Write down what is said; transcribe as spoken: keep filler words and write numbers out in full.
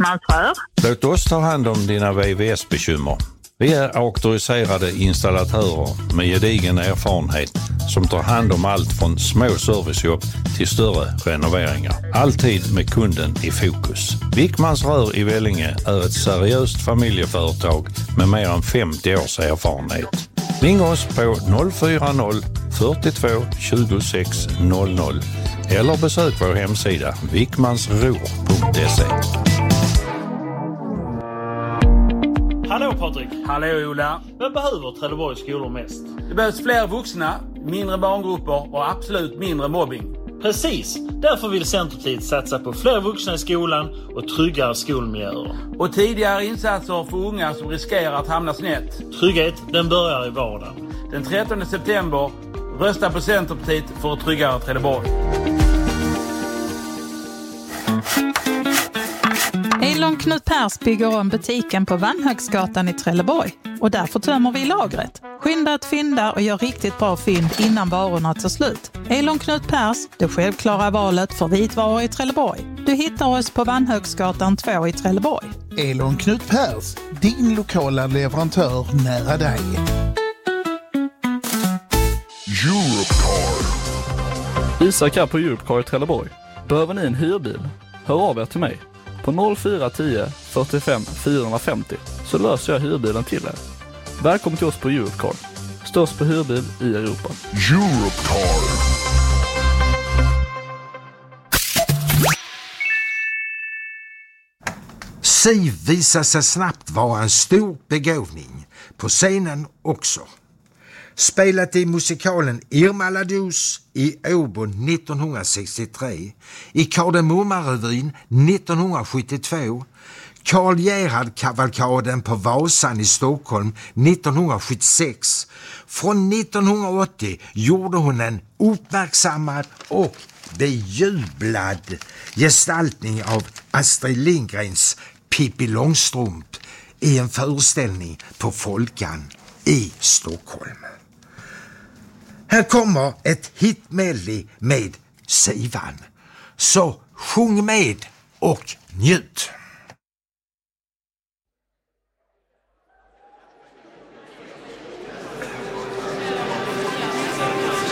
Wickmans rör. Låt oss ta hand om dina V V S-bekymmer. Vi är auktoriserade installatörer med gedigen erfarenhet som tar hand om allt från små servicejobb till större renoveringar. Alltid med kunden i fokus. Wickmans rör i Vellinge är ett seriöst familjeföretag med mer än femtio års erfarenhet. Ring oss på noll fyra noll fyrtiotvå tjugosex noll noll eller besök vår hemsida wickmansror punkt se. Hallå Patrik. Hallå Ola. Vem behöver Trelleborgs skolor mest? Det behövs fler vuxna, mindre barngrupper och absolut mindre mobbing. Precis, därför vill Centerpartiet satsa på fler vuxna i skolan och tryggare skolmiljöer. Och tidigare insatser för unga som riskerar att hamna snett. Trygghet, den börjar i vardagen. Den trettonde september, rösta på Centerpartiet för ett tryggare Trelleborg. Elon Knut Pers bygger om butiken på Vannhögsgatan i Trelleborg och därför tömmer vi lagret. Skynda att fynda och gör riktigt bra fynd innan varorna tar slut. Elon Knut Pers, det självklara valet för vitvaror i Trelleborg. Du hittar oss på Vannhögsgatan två i Trelleborg. Elon Knut Pers, din lokala leverantör nära dig. Europcar. Isak här på Europcar i Trelleborg. Behöver ni en hyrbil? Hör av er till mig på noll fyra tio fyrtiofem fyrahundrafemtio så löser jag hyrbilen till er. Välkommen till oss på Europcar. Störst på hyrbil i Europa. Europcar. Siv visade sig snabbt vara en stor begåvning. På scenen också. Spelat i musikalen Irma la Douce i Åbo nittonhundrasextiotre, i Kardemummarevyn nittonhundrasjuttiotvå, Karl Gerhard-kavalkaden på Vasan i Stockholm nittonhundrasjuttiosex. Från nittonhundraåttio gjorde hon en uppmärksammad och bejublad gestaltning av Astrid Lindgrens Pippi Långstrump i en föreställning på Folkan i Stockholm. Här kommer ett hitmedley med Sivan. Så sjung med och njut!